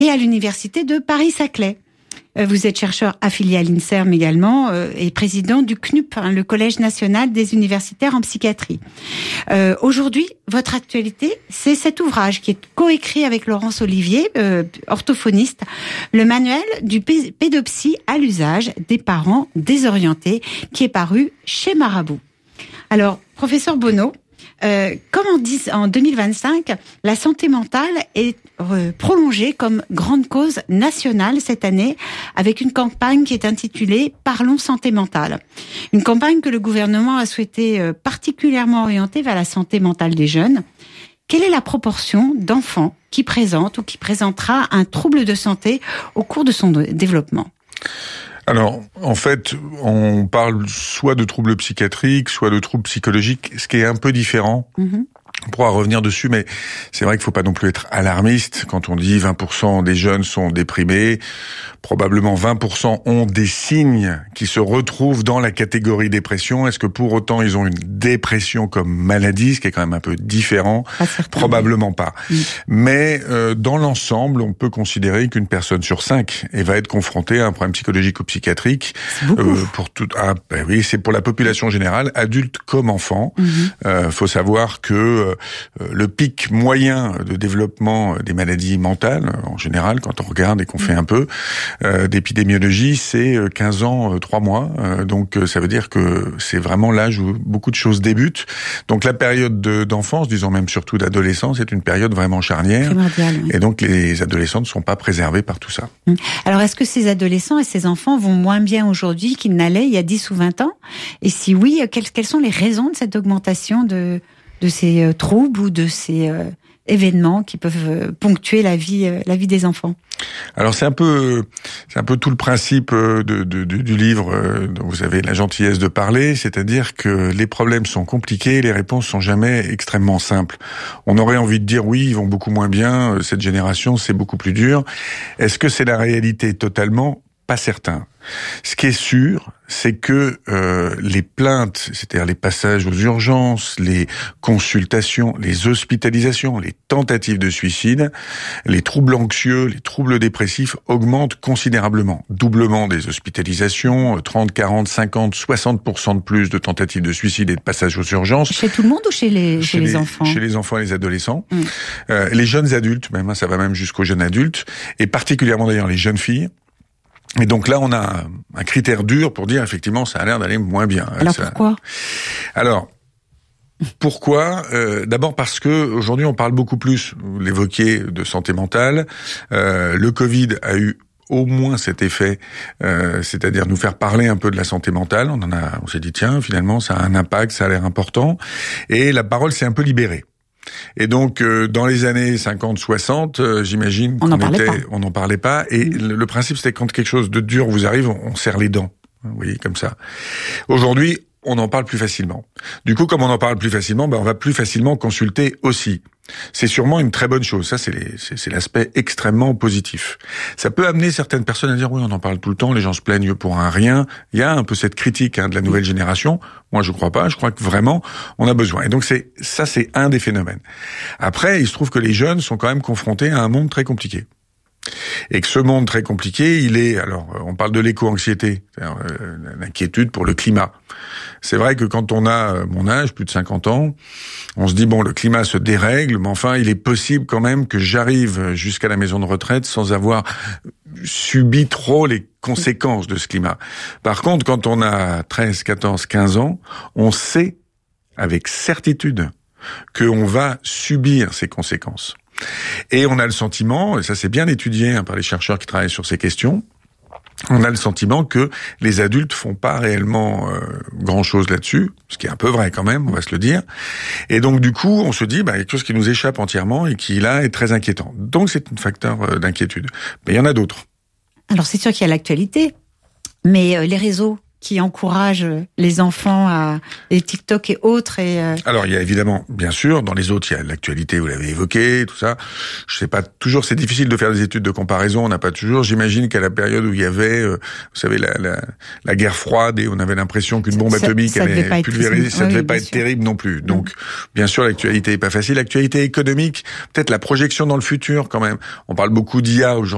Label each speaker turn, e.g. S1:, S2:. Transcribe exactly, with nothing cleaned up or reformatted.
S1: et à l'université de Paris-Saclay. Vous êtes chercheur affilié à l'INSERM également euh, et président du C N U P, hein, le Collège national des universitaires en psychiatrie. Euh, aujourd'hui, votre actualité, c'est cet ouvrage qui est coécrit avec Laurence Olivier, euh, orthophoniste, le manuel du p- pédopsie à l'usage des parents désorientés, qui est paru chez Marabout. Alors, professeur Bonneau, Euh, comme on dit en deux mille vingt-cinq, la santé mentale est euh, prolongée comme grande cause nationale cette année avec une campagne qui est intitulée « Parlons santé mentale ». Une campagne que le gouvernement a souhaité euh, particulièrement orienter vers la santé mentale des jeunes. Quelle est la proportion d'enfants qui présentent ou qui présentera un trouble de santé au cours de son développement ?
S2: Alors, en fait, on parle soit de troubles psychiatriques, soit de troubles psychologiques, ce qui est un peu différent. Mmh. On pourra revenir dessus, mais c'est vrai qu'il faut pas non plus être alarmiste. Quand on dit vingt pour cent des jeunes sont déprimés, probablement vingt pour cent ont des signes qui se retrouvent dans la catégorie dépression. Est-ce que pour autant ils ont une dépression comme maladie, ce qui est quand même un peu différent? Pas probablement pas. Mmh. Mais euh, dans l'ensemble, on peut considérer qu'une personne sur cinq et va être confrontée à un problème psychologique ou psychiatrique. Euh, pour tout, ah, ben oui, c'est pour la population générale, adulte comme enfant. Mmh. Euh, faut savoir que euh, le pic moyen de développement des maladies mentales, en général, quand on regarde et qu'on fait un peu euh, d'épidémiologie, c'est quinze ans, trois mois. Euh, donc ça veut dire que c'est vraiment l'âge où beaucoup de choses débutent. Donc la période de, d'enfance, disons même surtout d'adolescence, est une période vraiment charnière. Primordial, oui. Et donc les adolescents ne sont pas préservés par tout ça.
S1: Alors est-ce que ces adolescents et ces enfants vont moins bien aujourd'hui qu'ils n'allaient il y a dix ou vingt ans? Et si oui, quelles, quelles sont les raisons de cette augmentation de... de ces euh, troubles ou de ces euh, événements qui peuvent euh, ponctuer la vie, euh, la vie des enfants?
S2: Alors c'est un peu, c'est un peu tout le principe de, de, de, du livre euh, dont vous avez la gentillesse de parler, c'est-à-dire que les problèmes sont compliqués, les réponses sont jamais extrêmement simples. On aurait envie de dire oui, ils vont beaucoup moins bien, cette génération c'est beaucoup plus dur. Est-ce que c'est la réalité totalement? Pas certain. Ce qui est sûr, c'est que euh, les plaintes, c'est-à-dire les passages aux urgences, les consultations, les hospitalisations, les tentatives de suicide, les troubles anxieux, les troubles dépressifs augmentent considérablement. Doublement des hospitalisations, trente, quarante, cinquante, soixante pour cent de plus de tentatives de suicide et de passages aux urgences.
S1: Chez tout le monde ou chez les, chez, chez les, les enfants?
S2: Chez les enfants et les adolescents. Mmh. Euh, les jeunes adultes, même, ça va même jusqu'aux jeunes adultes, et particulièrement d'ailleurs les jeunes filles. Et donc là, on a un critère dur pour dire, effectivement, ça a l'air d'aller moins bien.
S1: Alors
S2: ça...
S1: pourquoi?
S2: Alors, pourquoi? euh, D'abord parce que aujourd'hui, on parle beaucoup plus, vous l'évoquiez, de santé mentale. Euh, le Covid a eu au moins cet effet, euh, c'est-à-dire nous faire parler un peu de la santé mentale. On en a, on s'est dit, tiens, finalement, ça a un impact, ça a l'air important. Et la parole s'est un peu libérée. Et donc, euh, dans les années cinquante soixante, euh, j'imagine
S1: on
S2: qu'on était,
S1: pas.
S2: on n'en parlait pas. Et mmh. le, le principe, c'était quand quelque chose de dur vous arrive, on, on serre les dents. Vous voyez, comme ça. Aujourd'hui, on en parle plus facilement. Du coup, comme on en parle plus facilement, ben, on va plus facilement consulter aussi. C'est sûrement une très bonne chose. Ça, c'est, les, c'est, c'est l'aspect extrêmement positif. Ça peut amener certaines personnes à dire, oui, on en parle tout le temps, les gens se plaignent pour un rien. Il y a un peu cette critique hein, de la nouvelle génération. Moi, je crois pas. Je crois que vraiment, on a besoin. Et donc, c'est ça, c'est un des phénomènes. Après, il se trouve que les jeunes sont quand même confrontés à un monde très compliqué. Et que ce monde très compliqué, il est, alors on parle de l'éco-anxiété, c'est-à-dire euh, l'inquiétude pour le climat. C'est vrai que quand on a mon âge, plus de cinquante ans, on se dit bon, le climat se dérègle, mais enfin, il est possible quand même que j'arrive jusqu'à la maison de retraite sans avoir subi trop les conséquences de ce climat. Par contre, quand on a treize, quatorze, quinze ans, on sait avec certitude qu'on va subir ces conséquences. Et on a le sentiment, et ça c'est bien étudié hein, par les chercheurs qui travaillent sur ces questions, on a le sentiment que les adultes font pas réellement euh, grand-chose là-dessus, ce qui est un peu vrai quand même, on va se le dire. Et donc du coup, on se dit, bah, quelque chose qui nous échappe entièrement et qui là est très inquiétant. Donc c'est un facteur euh, d'inquiétude. Mais il y en a d'autres.
S1: Alors c'est sûr qu'il y a l'actualité, mais euh, les réseaux qui encouragent les enfants à les TikTok et autres et euh...
S2: Alors il y a évidemment, bien sûr, dans les autres il y a l'actualité, vous l'avez évoqué, tout ça. Je sais pas toujours, c'est difficile de faire des études de comparaison, on n'a pas toujours. J'imagine qu'à la période où il y avait, euh, vous savez, la, la, la guerre froide et on avait l'impression qu'une bombe
S1: ça,
S2: atomique
S1: ça
S2: allait pulvériser, ça
S1: oui,
S2: devait pas être
S1: sûr.
S2: terrible non plus. Donc bien sûr l'actualité est pas facile. L'actualité économique, peut-être la projection dans le futur quand même. On parle beaucoup d'I A aujourd'hui.